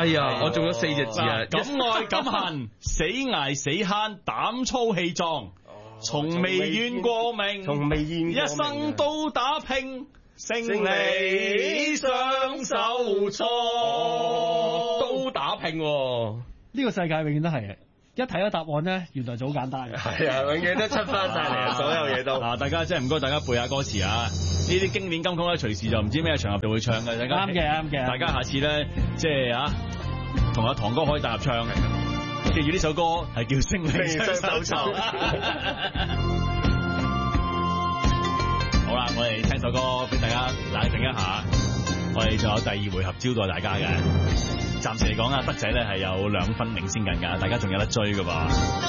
哎呀，我中咗4隻字啊！ 敢愛敢恨，死捱死慳，膽粗氣壯，從未怨過命， 從未怨過命， 一生都打拼，勝利雙手搓， 都打拼喎。 呢個世界永遠都係嘅，一睇到答案咧，原來就好簡單嘅。 係啊，永遠都出翻晒嚟啊！所有嘢都大家真係唔該，大家背下歌詞啊！呢啲經典金曲咧，隨時就唔知咩場合就會唱嘅。大家啱嘅。大家下次咧，即係同阿唐哥可以大合唱。記住呢首歌係叫《勝利雙手搓》。好啦，我哋聽首歌俾大家冷靜一下。我哋仲有第2回合招待大家嘅。暫時嚟講啊，德仔咧係有2分領先緊㗎，大家仲有得追㗎噃。